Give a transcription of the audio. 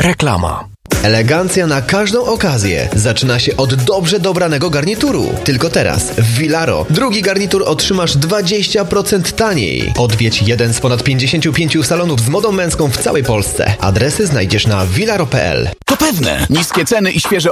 Reklama. Elegancja na każdą okazję zaczyna się od dobrze dobranego garnituru. Tylko teraz w Vilaro drugi garnitur otrzymasz 20% taniej. Odwiedź jeden z ponad 55 salonów z modą męską w całej Polsce. Adresy znajdziesz na vilaro.pl. To pewne. Niskie ceny i świeże